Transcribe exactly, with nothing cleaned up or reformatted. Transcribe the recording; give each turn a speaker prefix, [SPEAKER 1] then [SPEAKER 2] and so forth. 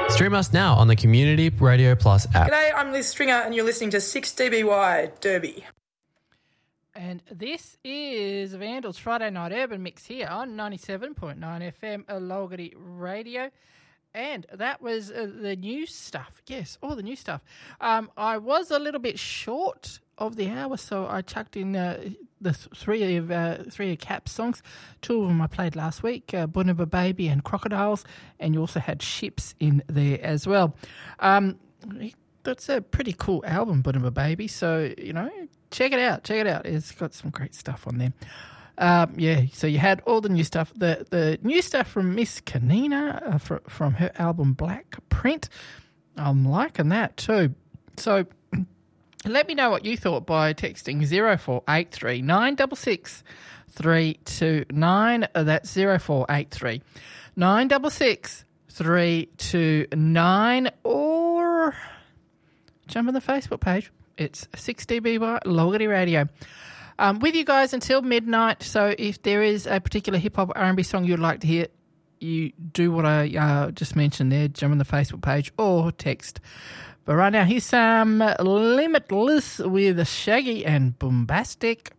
[SPEAKER 1] Stream us now on the Community Radio Plus app.
[SPEAKER 2] G'day, I'm Liz Stringer and you're listening to six D B Y Derby.
[SPEAKER 3] And this is Vandals Friday Night Urban Mix here on ninety-seven point nine F M Logarty Radio. And that was uh, the new stuff. Yes, all the new stuff. Um, I was a little bit short of the hour, so I chucked in uh, the th- three of uh, three of Cap's songs. Two of them I played last week, uh, Bunaba Baby and Crocodiles, and you also had Ships in there as well. Um, that's a pretty cool album, Bunaba Baby, so, you know, check it out, check it out. It's got some great stuff on there. Um, yeah, so you had all the new stuff. The the new stuff from Miss Kanina uh, fr- from her album Black Print. I'm liking that too. So let me know what you thought by texting zero four eight three nine six six three two nine. That's zero four eight three nine six six three two nine, or jump on the Facebook page. It's six D B Y Logarty Radio. Um, with you guys until midnight, so if there is a particular hip-hop R and B song you'd like to hear, you do what I uh, just mentioned there, jump on the Facebook page or text. But right now, here's some Limitless with Shaggy and Bombastic.